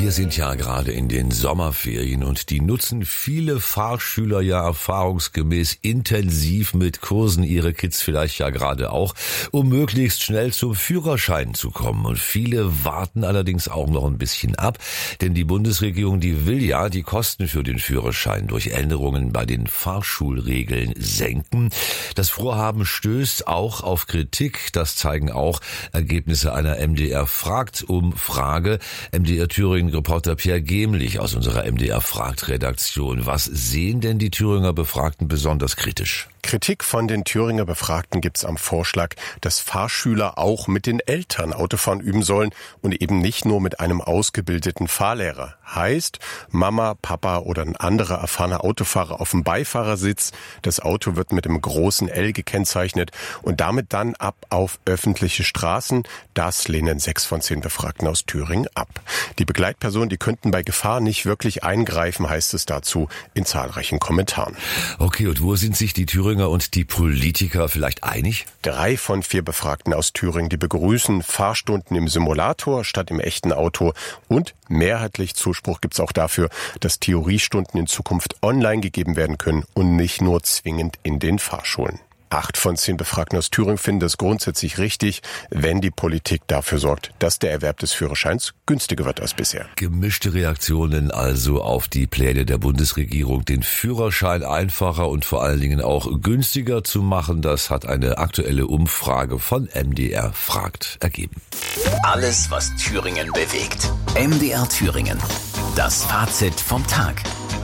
Wir sind ja gerade in den Sommerferien und die nutzen viele Fahrschüler ja erfahrungsgemäß intensiv mit Kursen, ihre Kids vielleicht ja gerade auch, um möglichst schnell zum Führerschein zu kommen. Und viele warten allerdings auch noch ein bisschen ab, denn die Bundesregierung, die will ja die Kosten für den Führerschein durch Änderungen bei den Fahrschulregeln senken. Das Vorhaben stößt auch auf Kritik, das zeigen auch Ergebnisse einer MDR-Fragt-Umfrage. MDR Thüringen-Reporter Pierre Gemlich aus unserer MDR-Fragt-Redaktion. Was sehen denn die Thüringer Befragten besonders kritisch? Kritik von den Thüringer Befragten gibt's am Vorschlag, dass Fahrschüler auch mit den Eltern Autofahren üben sollen und eben nicht nur mit einem ausgebildeten Fahrlehrer. Heißt, Mama, Papa oder ein anderer erfahrener Autofahrer auf dem Beifahrersitz. Das Auto wird mit dem großen L gekennzeichnet und damit dann ab auf öffentliche Straßen. Das lehnen 6 von 10 Befragten aus Thüringen ab. Die Begleitpersonen, die könnten bei Gefahr nicht wirklich eingreifen, heißt es dazu in zahlreichen Kommentaren. Okay, und wo sind sich die Thüringer und die Politiker vielleicht einig? 3 von 4 Befragten aus Thüringen, die begrüßen Fahrstunden im Simulator statt im echten Auto und mehrheitlich Zuspruch gibt's auch dafür, dass Theoriestunden in Zukunft online gegeben werden können und nicht nur zwingend in den Fahrschulen. 8 von 10 Befragten aus Thüringen finden es grundsätzlich richtig, wenn die Politik dafür sorgt, dass der Erwerb des Führerscheins günstiger wird als bisher. Gemischte Reaktionen also auf die Pläne der Bundesregierung, den Führerschein einfacher und vor allen Dingen auch günstiger zu machen. Das hat eine aktuelle Umfrage von MDR Fragt ergeben. Alles, was Thüringen bewegt. MDR Thüringen. Das Fazit vom Tag.